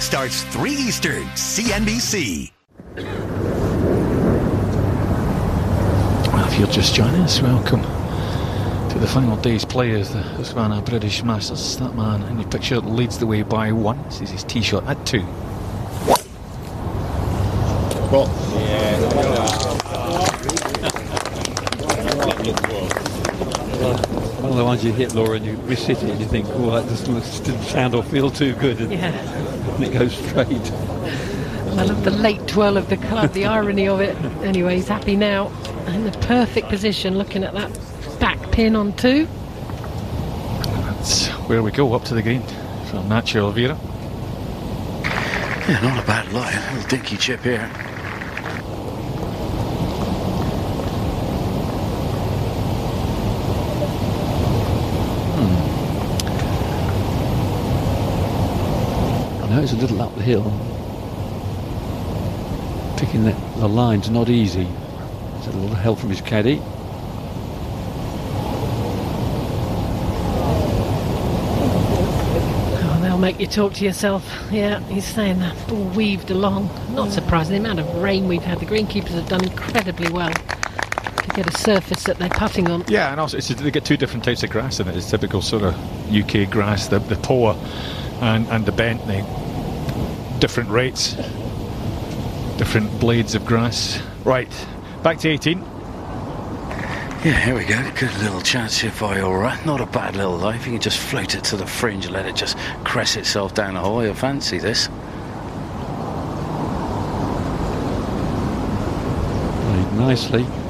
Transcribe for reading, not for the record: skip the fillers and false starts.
starts 3 Eastern, CNBC. Well, if you're just joining us, welcome to the final day's play of the Husqvarna British Masters. That man in your picture leads the way by 1. This is his tee shot at 2. Well, one of the ones you hit, Laura, and you resit it and you think, oh, that just didn't sound or feel too good, and it goes straight. I love the late twirl of the club, the irony of it. Anyway, he's happy now in the perfect position, looking at that back pin on 2. That's where we go, up to the green from Nacho Elvira. Yeah, not a bad lie. A little dinky chip here. I know it's a little up the hill. Picking the line's not easy. There's a little help from his caddy. Oh, they'll make you talk to yourself. Yeah, he's saying that ball weaved along. Not surprising, the amount of rain we've had. The greenkeepers have done incredibly well to get a surface that they're putting on. Yeah, and also they get 2 different types of grass in it. It's typical sort of UK grass, the Poa and the Bentley. Different rates, different blades of grass. Right, back to 18. Yeah, here we go. Good little chance here for Iora. Not a bad little lie. If you can just float it to the fringe and let it just crest itself down the hole, you'll fancy this. Played nicely.